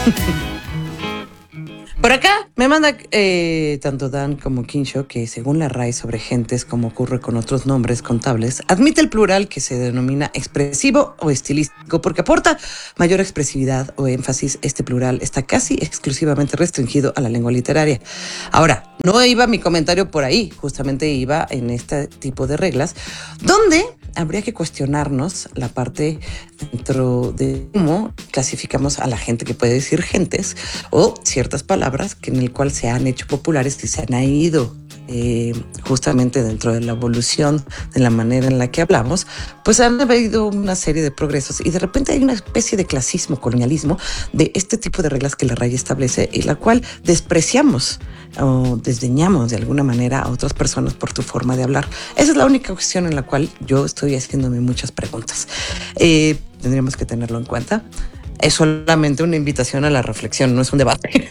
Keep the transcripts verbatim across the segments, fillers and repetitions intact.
Por acá me manda eh, tanto Dan como Kinsho que según la R A E sobre gentes, como ocurre con otros nombres contables, admite el plural que se denomina expresivo o estilístico porque aporta mayor expresividad o énfasis. Este plural está casi exclusivamente restringido a la lengua literaria. Ahora, no iba mi comentario por ahí, justamente iba en este tipo de reglas, donde habría que cuestionarnos la parte dentro de cómo clasificamos a la gente que puede decir gentes o ciertas palabras que en el cual se han hecho populares y se han ido eh, justamente dentro de la evolución de la manera en la que hablamos, pues han habido una serie de progresos y de repente hay una especie de clasismo, colonialismo de este tipo de reglas que la R A E establece y la cual despreciamos o desdeñamos de alguna manera a otras personas por tu forma de hablar. Esa es la única cuestión en la cual yo estoy haciéndome muchas preguntas. Eh, tendríamos que tenerlo en cuenta. Es solamente una invitación a la reflexión, no es un debate.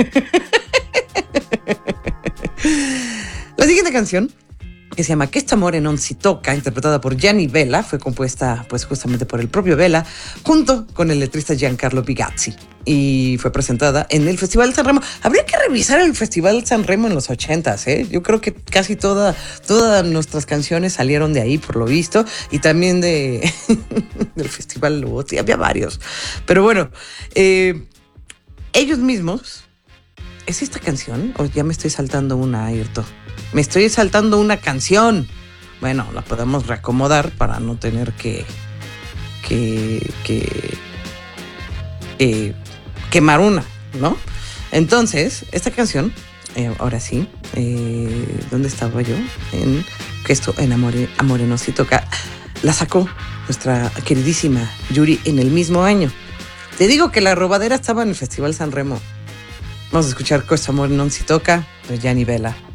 La siguiente canción, que se llama Questo amore non si tocca, interpretada por Gianni Vella, fue compuesta pues justamente por el propio Vella, junto con el letrista Giancarlo Bigazzi, y fue presentada en el Festival Sanremo. Habría que revisar el Festival Sanremo en los ochentas, ¿eh? Yo creo que casi toda, todas nuestras canciones salieron de ahí, por lo visto, y también de del Festival Lugo, sí, había varios. Pero bueno, eh, ellos mismos, ¿es esta canción? ¿O ya me estoy saltando una, Ayrton? Me estoy saltando una canción. Bueno, la podemos reacomodar para no tener que, que, que, que quemar una, ¿no? Entonces, esta canción, eh, ahora sí, eh, ¿dónde estaba yo? En Questo amore, amore non si tocca. La sacó nuestra queridísima Yuri en el mismo año. Te digo que la robadera estaba en el Festival Sanremo. Vamos a escuchar Questo amore non si tocca de Gianni Vella.